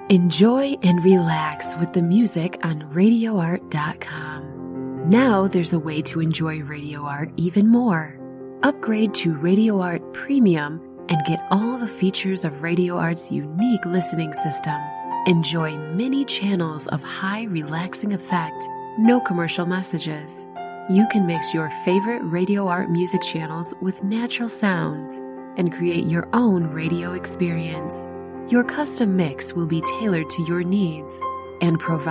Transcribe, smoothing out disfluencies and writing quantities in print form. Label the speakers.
Speaker 1: Enjoy and relax with the music on RadioArt.com. Now there's a way to enjoy Radio Art even more. Upgrade to Radio Art Premium and get all the features of Radio Art's unique listening system. Enjoy many channels of high relaxing effect, no commercial messages. You can mix your favorite Radio Art music channels with natural sounds and create your own radio experience. Your custom mix will be tailored to your needs and provide